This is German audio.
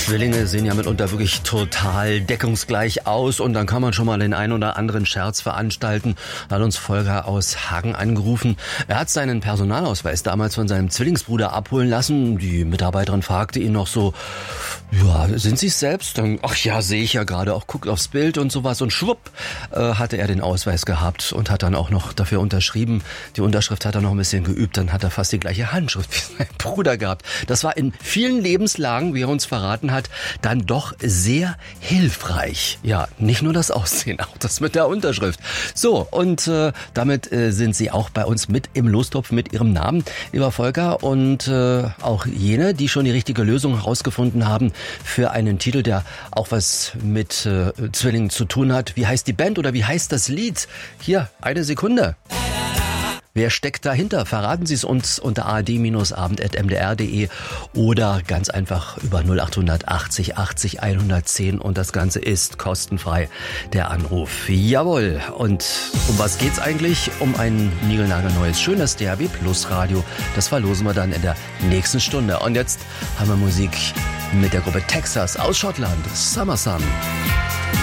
Zwillinge sehen ja mitunter wirklich total deckungsgleich aus und dann kann man schon mal den einen oder anderen Scherz veranstalten. Da hat uns Volker aus Hagen angerufen. Er hat seinen Personalausweis damals von seinem Zwillingsbruder abholen lassen. Die Mitarbeiterin fragte ihn noch so, ja, sind Sie es selbst? Dann, ach ja, sehe ich ja gerade, auch guckt aufs Bild und sowas und schwupp hatte er den Ausweis gehabt und hat dann auch noch dafür unterschrieben. Die Unterschrift hat er noch ein bisschen geübt, dann hat er fast die gleiche Handschrift wie sein Bruder gehabt. Das war in vielen Lebenslagen, wie er uns verraten hat, dann doch sehr hilfreich. Ja, nicht nur das Aussehen, auch das mit der Unterschrift. So, und damit sind Sie auch bei uns mit im Lostopf mit Ihrem Namen, lieber Volker. Und auch jene, die schon die richtige Lösung herausgefunden haben für einen Titel, der auch was mit Zwillingen zu tun hat. Wie heißt die Band oder wie heißt das Lied? Hier, eine Sekunde. Wer steckt dahinter? Verraten Sie es uns unter ard-abend@mdr.de oder ganz einfach über 0800 80 80 110 und das Ganze ist kostenfrei, der Anruf. Jawohl. Und um was geht's eigentlich? Um ein niegelnagelneues, schönes DAB Plus Radio. Das verlosen wir dann in der nächsten Stunde. Und jetzt haben wir Musik mit der Gruppe Texas aus Schottland. Summer Sun.